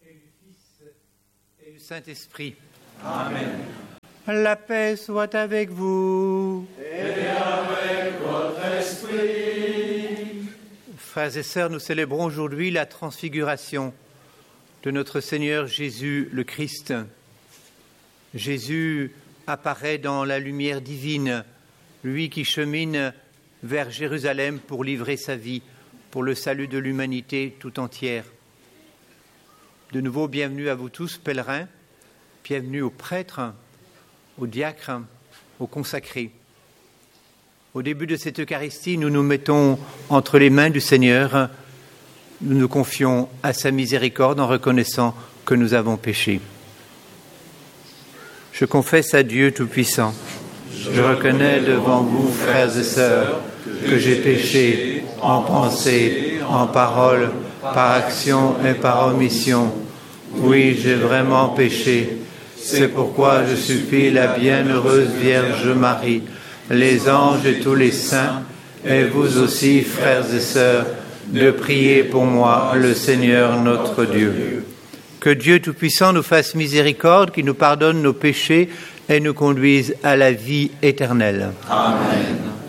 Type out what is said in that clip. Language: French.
et du Fils et du Saint-Esprit. Amen. La paix soit avec vous. Et avec votre esprit. Frères et sœurs, nous célébrons aujourd'hui la transfiguration de notre Seigneur Jésus le Christ. Jésus apparaît dans la lumière divine, lui qui chemine vers Jérusalem pour livrer sa vie, pour le salut de l'humanité tout entière. De nouveau, bienvenue à vous tous, pèlerins, bienvenue aux prêtres, aux diacres, aux consacrés. Au début de cette Eucharistie, nous nous mettons entre les mains du Seigneur, nous nous confions à sa miséricorde en reconnaissant que nous avons péché. Je confesse à Dieu Tout-Puissant. Je reconnais devant vous, frères et sœurs, que j'ai péché en pensée, en parole, par action et par omission. Oui, j'ai vraiment péché. C'est pourquoi je supplie la bienheureuse Vierge Marie, les anges et tous les saints, et vous aussi, frères et sœurs, de prier pour moi, le Seigneur notre Dieu. Que Dieu Tout-Puissant nous fasse miséricorde, qu'il nous pardonne nos péchés et nous conduise à la vie éternelle. Amen.